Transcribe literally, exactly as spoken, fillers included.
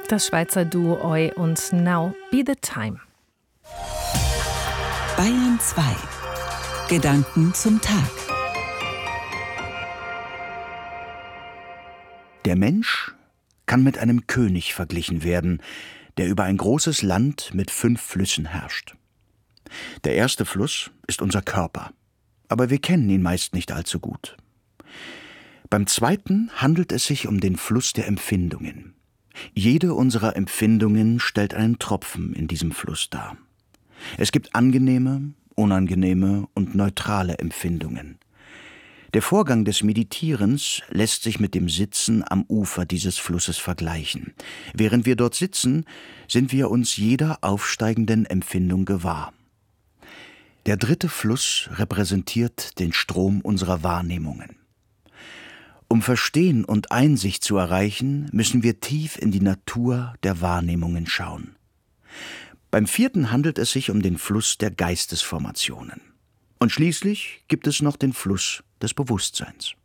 Das Schweizer Duo Oi und Now Be the Time. Bayern zwei. Gedanken zum Tag. Der Mensch kann mit einem König verglichen werden, der über ein großes Land mit fünf Flüssen herrscht. Der erste Fluss ist unser Körper, aber wir kennen ihn meist nicht allzu gut. Beim zweiten handelt es sich um den Fluss der Empfindungen. Jede unserer Empfindungen stellt einen Tropfen in diesem Fluss dar. Es gibt angenehme, unangenehme und neutrale Empfindungen. Der Vorgang des Meditierens lässt sich mit dem Sitzen am Ufer dieses Flusses vergleichen. Während wir dort sitzen, sind wir uns jeder aufsteigenden Empfindung gewahr. Der dritte Fluss repräsentiert den Strom unserer Wahrnehmungen. Um Verstehen und Einsicht zu erreichen, müssen wir tief in die Natur der Wahrnehmungen schauen. Beim vierten handelt es sich um den Fluss der Geistesformationen. Und schließlich gibt es noch den Fluss des Bewusstseins.